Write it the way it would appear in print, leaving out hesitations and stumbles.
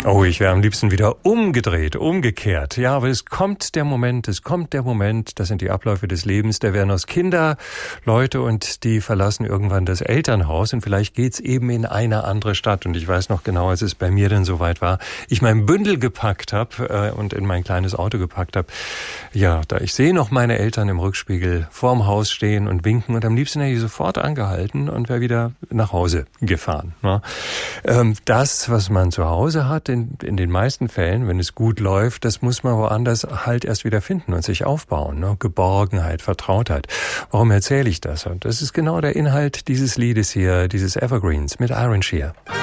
Oh, ich wäre am liebsten wieder umgekehrt. Ja, aber es kommt der Moment, das sind die Abläufe des Lebens, da werden aus Kinder Leute und die verlassen irgendwann das Elternhaus und vielleicht geht's eben in eine andere Stadt. Und ich weiß noch genau, als es bei mir dann soweit war, ich mein Bündel gepackt habe und in mein kleines Auto gepackt habe. Ja, da ich sehe noch meine Eltern im Rückspiegel vorm Haus stehen und winken und am liebsten hätte ich sofort angehalten und wäre wieder nach Hause gefahren. Ne? Das, was man zu Hause hat, in den meisten Fällen, wenn es gut läuft, das muss man woanders halt erst wieder finden und sich aufbauen. Ne? Geborgenheit, Vertrautheit. Warum erzähle ich das? Und das ist genau der Inhalt dieses Liedes hier, dieses Evergreens mit Iron Shear.